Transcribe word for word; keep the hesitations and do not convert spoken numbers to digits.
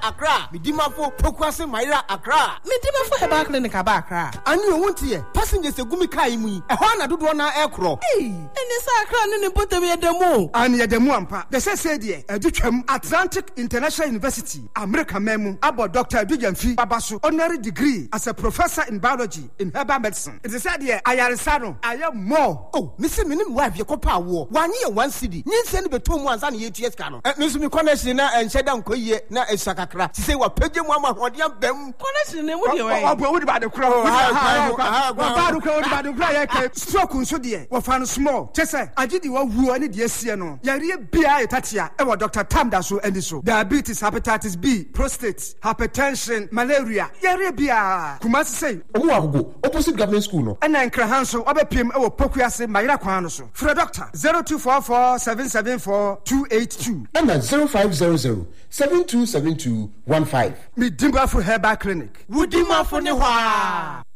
Accra. Midimafo Pokwase Maira Accra. Midimafo Herbal Clinic aba Accra. Ani o wontie. Passengers egumi kai mu yi. Ehwa na dodo na ekro. Hey, ene sa Accra ne ne potem ye demo. Ani ye demo ampa. The say say de edutwam Atlantic International University, America memu. Abo Doctor Adujamfi Babaso honorary degree as a professor in biology in herbal medicine. It is said here ayaresa no aye more. Oh, me say minim wife ye kopa wo. Wan ye one city. Nyi be to mu ansa na ye tu eska no. Me so me connection na enhyeda nkoyie na esakakra. Ti say wa pagye mu amahode ambam. Connection ne mu de we. Obo wo di ba de kura ho. Ha ha. Wa ba do kura wo di ba de kura ye kai. Stroke nso de wo fa no small. Che say agidi wa wu ani de asie no. Yare bia etatia e wo Doctor Tamda so andi so. Diabetes, hepatitis B, prostate, hypertension, malaria. Yare bia. Kumasi say omo agogo opposite government school no. Ena nkrahan so obepiem e wo Pokuase Mayira kwan no so. Free doctor zero two four four seven seven four two eight two and zero five zero zero seven two seven two one five. Midimafo Herbal Clinic. Wudimafo ne hwa.